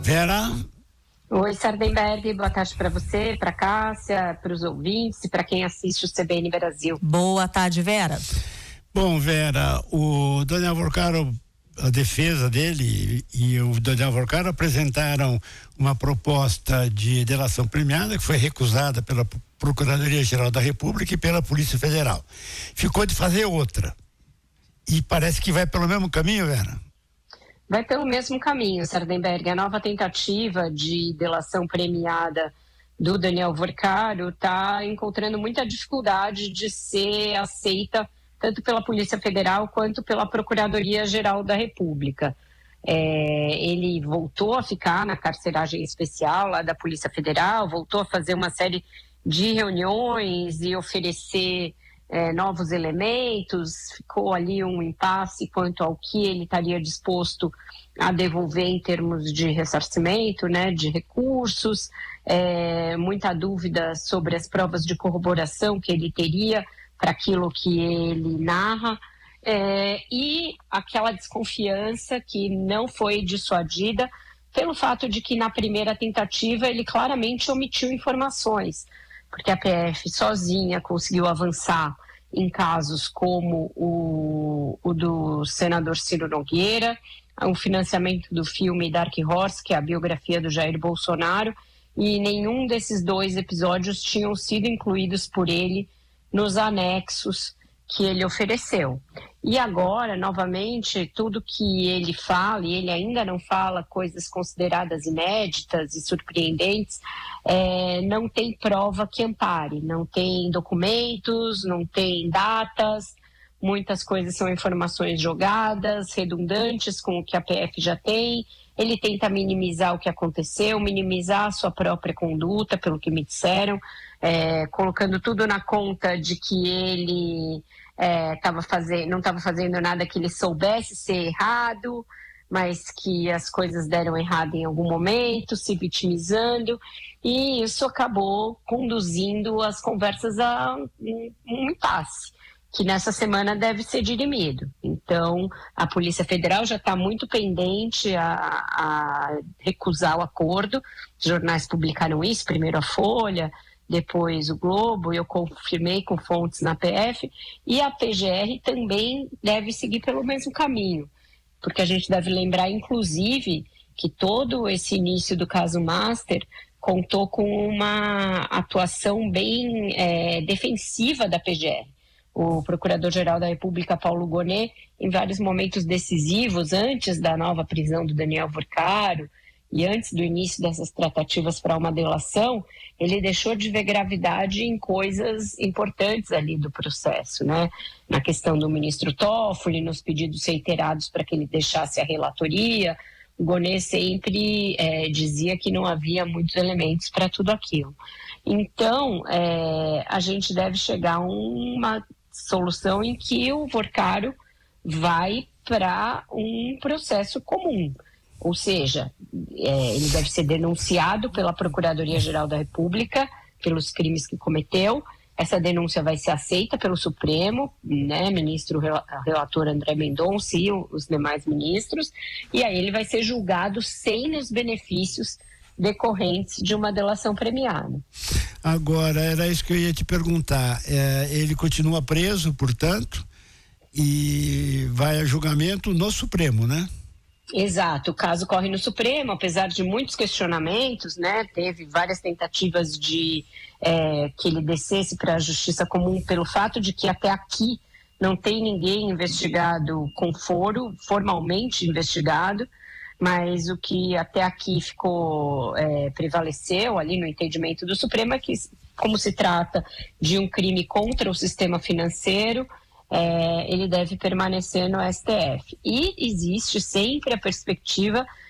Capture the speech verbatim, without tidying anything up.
Vera? Oi, Sardenberg, boa tarde para você, para Cássia, para os ouvintes e para quem assiste o C B N Brasil. Boa tarde, Vera. Bom, Vera, o Daniel Vorcaro, a defesa dele e o Daniel Vorcaro apresentaram uma proposta de delação premiada que foi recusada pela Procuradoria-Geral da República e pela Polícia Federal. Ficou de fazer outra. E parece que vai pelo mesmo caminho, Vera? Vai pelo mesmo caminho, Sardenberg. A nova tentativa de delação premiada do Daniel Vorcaro está encontrando muita dificuldade de ser aceita tanto pela Polícia Federal quanto pela Procuradoria-Geral da República. É, ele voltou a ficar na carceragem especial lá da Polícia Federal, voltou a fazer uma série de reuniões e oferecer é, novos elementos, ficou ali um impasse quanto ao que ele estaria disposto a devolver em termos de ressarcimento, né, de recursos, é, muita dúvida sobre as provas de corroboração que ele teria para aquilo que ele narra, é, e aquela desconfiança que não foi dissuadida pelo fato de que na primeira tentativa ele claramente omitiu informações, porque a P F sozinha conseguiu avançar em casos como o, o do senador Ciro Nogueira, o financiamento do filme Dark Horse, que é a biografia do Jair Bolsonaro, e nenhum desses dois episódios tinham sido incluídos por ele nos anexos que ele ofereceu. E agora, novamente, tudo que ele fala, e ele ainda não fala coisas consideradas inéditas e surpreendentes, é, não tem prova que ampare, não tem documentos, não tem datas, muitas coisas são informações jogadas, redundantes com o que a P F já tem. Ele tenta minimizar o que aconteceu, minimizar a sua própria conduta, pelo que me disseram, é, colocando tudo na conta de que ele é, tava fazendo, não estava fazendo nada que ele soubesse ser errado, mas que as coisas deram errado em algum momento, se vitimizando, e isso acabou conduzindo as conversas a um, um impasse, que nessa semana deve ser dirimido. Então, a Polícia Federal já está muito pendente a, a recusar o acordo. Os jornais publicaram isso, primeiro a Folha, depois o Globo, eu confirmei com fontes na P F, e a P G R também deve seguir pelo mesmo caminho, porque a gente deve lembrar, inclusive, que todo esse início do caso Master contou com uma atuação bem é, defensiva da P G R. O Procurador-Geral da República, Paulo Gonet, em vários momentos decisivos, antes da nova prisão do Daniel Vorcaro e antes do início dessas tratativas para uma delação, ele deixou de ver gravidade em coisas importantes ali do processo, né? Na questão do ministro Toffoli, nos pedidos reiterados para que ele deixasse a relatoria. O Gonet sempre é, dizia que não havia muitos elementos para tudo aquilo. Então, é, a gente deve chegar a uma solução em que o Vorcaro vai para um processo comum, ou seja, é, ele deve ser denunciado pela Procuradoria-Geral da República pelos crimes que cometeu. Essa denúncia vai ser aceita pelo Supremo, né, ministro relator André Mendonça e os demais ministros, e aí ele vai ser julgado sem os benefícios decorrentes de uma delação premiada. Agora, era isso que eu ia te perguntar. É, ele continua preso, portanto, e vai a julgamento no Supremo, né? Exato, o caso corre no Supremo, apesar de muitos questionamentos, né? Teve várias tentativas de é, que ele descesse para a Justiça Comum pelo fato de que até aqui não tem ninguém investigado com foro, formalmente investigado, mas o que até aqui ficou, é, prevaleceu ali no entendimento do Supremo é que, como se trata de um crime contra o sistema financeiro, é, ele deve permanecer no S T F. E existe sempre a perspectiva